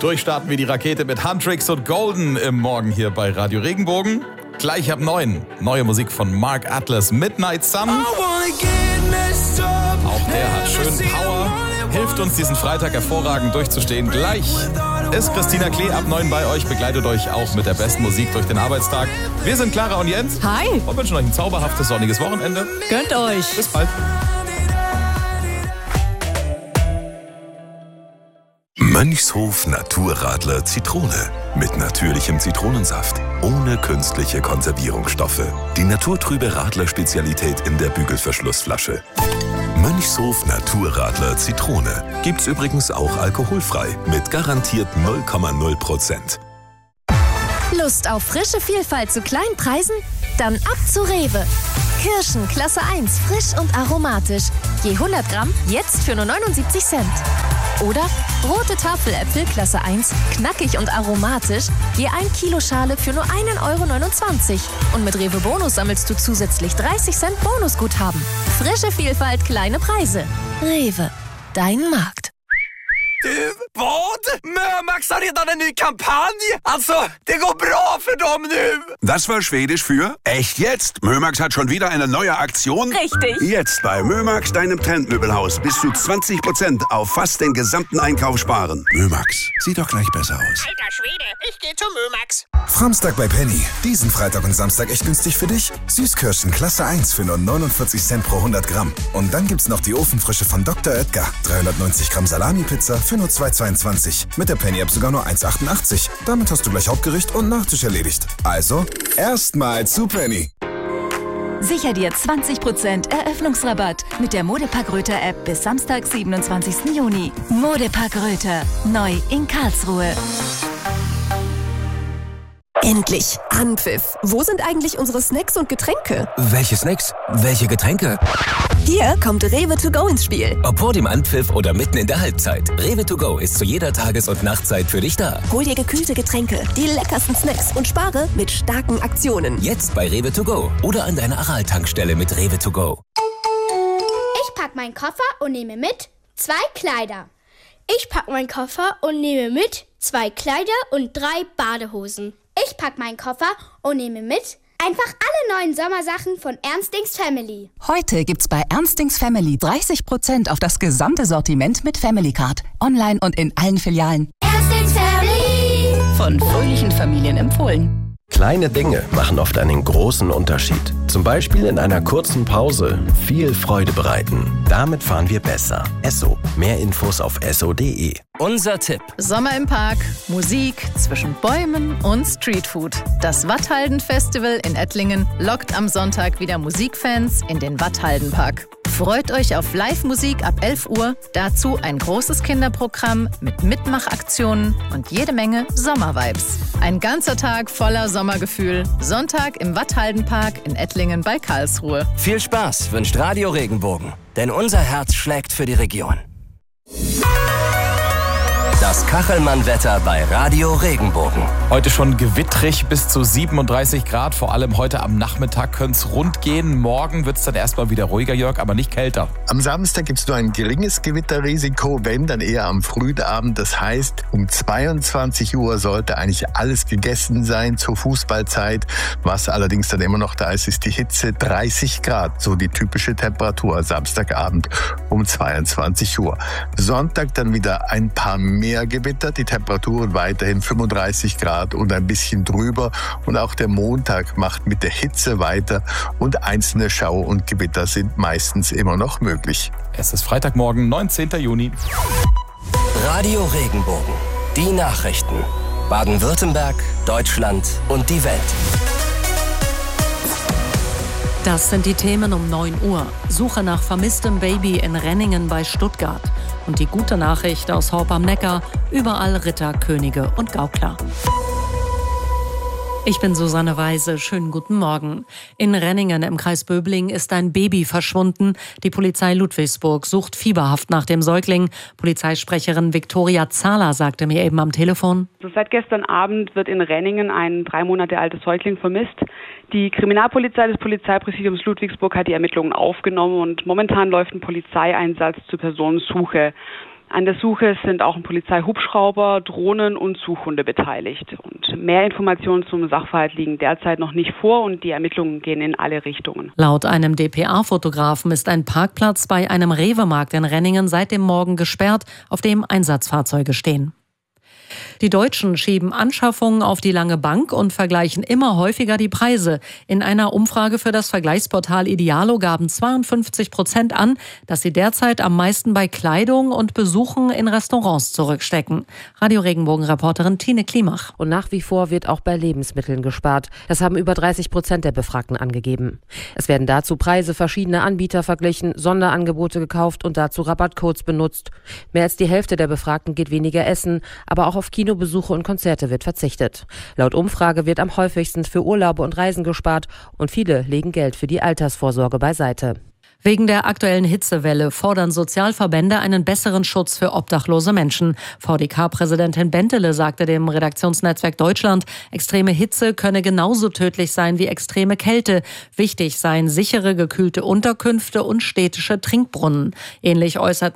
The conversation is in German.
Durchstarten wie die Rakete mit Huntrix und Golden im Morgen hier bei Radio Regenbogen. Gleich ab 9. Neue Musik von Mark Atlas, Midnight Sun. Auch der hat schön Power. Hilft uns, diesen Freitag hervorragend durchzustehen. Gleich ist Christina Klee ab 9 bei euch, begleitet euch auch mit der besten Musik durch den Arbeitstag. Wir sind Clara und Jens. Hi. Und wünschen euch ein zauberhaftes, sonniges Wochenende. Gönnt euch. Bis bald. Mönchshof Naturradler Zitrone. Mit natürlichem Zitronensaft. Ohne künstliche Konservierungsstoffe. Die naturtrübe Radler-Spezialität in der Bügelverschlussflasche. Mönchshof Naturradler Zitrone. Gibt's übrigens auch alkoholfrei. Mit garantiert 0,0%. Lust auf frische Vielfalt zu kleinen Preisen? Dann ab zu Rewe. Kirschen Klasse 1, frisch und aromatisch. Je 100 Gramm, jetzt für nur 79 Cent. Oder rote Tafeläpfel Klasse 1, knackig und aromatisch. Je 1 Kilo Schale für nur 1,29 €. Und mit Rewe Bonus sammelst du zusätzlich 30 Cent Bonusguthaben. Frische Vielfalt, kleine Preise. Rewe, dein Markt. Vad? Mömax har redan en ny kampanj! Alltså, det går bra för dem nu! Das war Schwedisch für echt jetzt. Mömax hat schon wieder eine neue Aktion. Richtig. Jetzt bei Mömax, deinem Trendmöbelhaus, bis zu 20% auf fast den gesamten Einkauf sparen. Mömax, sieht doch gleich besser aus. Alter Schwede, ich gehe zu Mömax. Samstag bei Penny. Diesen Freitag und Samstag echt günstig für dich. Süßkirschen Klasse 1 für nur 49 Cent pro 100 Gramm. Und dann gibt's noch die Ofenfrische von Dr. Oetker. 390 Gramm Salami-Pizza für nur 2,22. Mit der Penny-App sogar nur 1,88. Damit hast du gleich Hauptgericht und Nachtisch erledigt. Also, erstmal zu Penny. Sicher dir 20% Eröffnungsrabatt mit der Modepark Röther App bis Samstag, 27. Juni. Modepark Röther. Neu in Karlsruhe. Endlich! Anpfiff! Wo sind eigentlich unsere Snacks und Getränke? Welche Snacks? Welche Getränke? Hier kommt Rewe to go ins Spiel. Ob vor dem Anpfiff oder mitten in der Halbzeit. Rewe to go ist zu jeder Tages- und Nachtzeit für dich da. Hol dir gekühlte Getränke, die leckersten Snacks und spare mit starken Aktionen. Jetzt bei Rewe to go oder an deiner Aral-Tankstelle mit Rewe to go. Ich pack meinen Koffer und nehme mit 2 Kleider. Ich pack meinen Koffer und nehme mit 2 Kleider und 3 Badehosen. Ich pack meinen Koffer und nehme mit einfach alle neuen Sommersachen von Ernstings Family. Heute gibt's bei Ernstings Family 30% auf das gesamte Sortiment mit Family Card. Online und in allen Filialen. Ernstings Family. Von fröhlichen Familien empfohlen. Kleine Dinge machen oft einen großen Unterschied. Zum Beispiel in einer kurzen Pause viel Freude bereiten. Damit fahren wir besser. Esso. Mehr Infos auf esso.de. Unser Tipp. Sommer im Park, Musik zwischen Bäumen und Streetfood. Das Watthalden-Festival in Ettlingen lockt am Sonntag wieder Musikfans in den Watthalden-Park. Freut euch auf Live-Musik ab 11 Uhr, dazu ein großes Kinderprogramm mit Mitmachaktionen und jede Menge Sommervibes. Ein ganzer Tag voller Sommergefühl. Sonntag im Watthalden-Park in Ettlingen bei Karlsruhe. Viel Spaß wünscht Radio Regenbogen, denn unser Herz schlägt für die Region. Das Kachelmann-Wetter bei Radio Regenbogen. Heute schon gewittrig bis zu 37 Grad. Vor allem heute am Nachmittag könnte es rund gehen. Morgen wird es dann erstmal wieder ruhiger, Jörg, aber nicht kälter. Am Samstag gibt es nur ein geringes Gewitterrisiko, wenn dann eher am frühen Abend. Das heißt, um 22 Uhr sollte eigentlich alles gegessen sein zur Fußballzeit. Was allerdings dann immer noch da ist, ist die Hitze. 30 Grad, so die typische Temperatur Samstagabend um 22 Uhr. Sonntag dann wieder ein paar mehr Gewitter, die Temperaturen weiterhin 35 Grad und ein bisschen drüber. Und auch der Montag macht mit der Hitze weiter und einzelne Schau- und Gewitter sind meistens immer noch möglich. Es ist Freitagmorgen, 19. Juni. Radio Regenbogen. Die Nachrichten. Baden-Württemberg, Deutschland und die Welt. Das sind die Themen um 9 Uhr. Suche nach vermisstem Baby in Renningen bei Stuttgart. Und die gute Nachricht aus Horb am Neckar, überall Ritter, Könige und Gaukler. Ich bin Susanne Weise. Schönen guten Morgen. In Renningen im Kreis Böbling ist ein Baby verschwunden. Die Polizei Ludwigsburg sucht fieberhaft nach dem Säugling. Polizeisprecherin Viktoria Zahler sagte mir eben am Telefon. Seit gestern Abend wird in Renningen ein 3 Monate altes Säugling vermisst. Die Kriminalpolizei des Polizeipräsidiums Ludwigsburg hat die Ermittlungen aufgenommen und momentan läuft ein Polizeieinsatz zur Personensuche. An der Suche sind auch ein Polizeihubschrauber, Drohnen und Suchhunde beteiligt. Und mehr Informationen zum Sachverhalt liegen derzeit noch nicht vor und die Ermittlungen gehen in alle Richtungen. Laut einem dpa-Fotografen ist ein Parkplatz bei einem Rewe-Markt in Renningen seit dem Morgen gesperrt, auf dem Einsatzfahrzeuge stehen. Die Deutschen schieben Anschaffungen auf die lange Bank und vergleichen immer häufiger die Preise. In einer Umfrage für das Vergleichsportal Idealo gaben 52% an, dass sie derzeit am meisten bei Kleidung und Besuchen in Restaurants zurückstecken. Radio Regenbogen-Reporterin Tine Klimach. Und nach wie vor wird auch bei Lebensmitteln gespart. Das haben über 30% der Befragten angegeben. Es werden dazu Preise verschiedener Anbieter verglichen, Sonderangebote gekauft und dazu Rabattcodes benutzt. Mehr als die Hälfte der Befragten geht weniger essen, aber auch auf Kinobesuche und Konzerte wird verzichtet. Laut Umfrage wird am häufigsten für Urlaube und Reisen gespart und viele legen Geld für die Altersvorsorge beiseite. Wegen der aktuellen Hitzewelle fordern Sozialverbände einen besseren Schutz für obdachlose Menschen. VDK-Präsidentin Bentele sagte dem Redaktionsnetzwerk Deutschland, extreme Hitze könne genauso tödlich sein wie extreme Kälte. Wichtig seien sichere, gekühlte Unterkünfte und städtische Trinkbrunnen. Ähnlich äußerten